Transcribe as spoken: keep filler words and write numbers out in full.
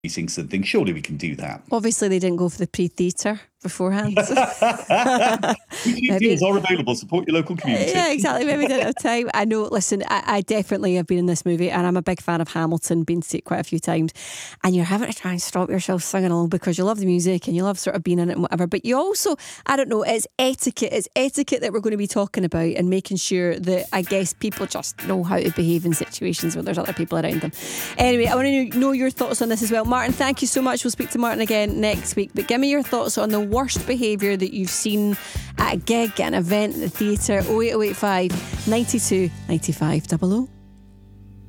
meetings and things. Surely we can do that. Obviously, they didn't go for the pre-theatre beforehand. Deals are available. Support your local community. Yeah, exactly. Maybe didn't have time. I know. Listen, I, I definitely have been in this movie, and I'm a big fan of Hamilton. Been to see it quite a few times, and you're having to try and stop yourself singing along because you love the music and you love sort of being in it and whatever. But you also, I don't know, it's etiquette. It's etiquette that we're going to be talking about, and making sure that I guess people just know how to behave in situations where there's other people around them. Anyway, I want to know your thoughts on this as well, Martin. Thank you so much. We'll speak to Martin again next week. But give me your thoughts on the worst behaviour that you've seen at a gig, at an event, at the theatre. oh eight oh eight five, nine two, nine five double oh.